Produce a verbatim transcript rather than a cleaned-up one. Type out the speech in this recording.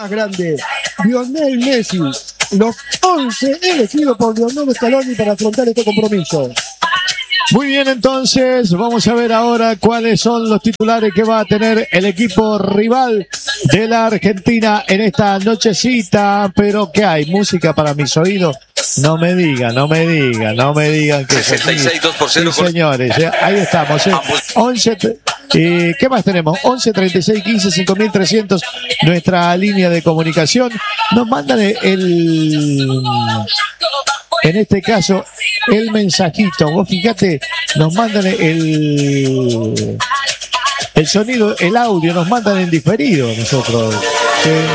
más grande, Lionel Messi, los once elegidos por Lionel Scaloni para afrontar este compromiso. Muy bien, entonces vamos a ver ahora cuáles son los titulares que va a tener el equipo rival de la Argentina en esta nochecita. Pero ¿qué hay? ¿Música para mis oídos? No me digan, no me digan, no me digan que sesenta y seis, dos por cero. Sí, señores, eh, ahí estamos. Eh. once, eh, ¿Qué más tenemos? once, treinta y seis, quince, cinco mil trescientos, nuestra línea de comunicación. Nos mandan el... En este caso, el mensajito. Vos fíjate, nos mandan el, el sonido, el audio, nos mandan en diferido nosotros. ¿Sí?